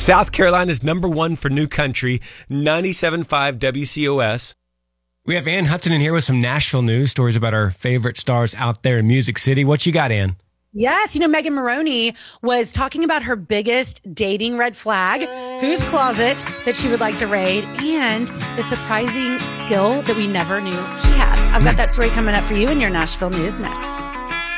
South Carolina's #1 for new country, 97.5 WCOS. We have Ann Hudson in here with some Nashville news, stories about our favorite stars out there in Music City. What you got, Ann? Yes, Megan Moroney was talking about her biggest dating red flag, whose closet that she would like to raid, and the surprising skill that we never knew she had. I've got that story coming up for you in your Nashville news next.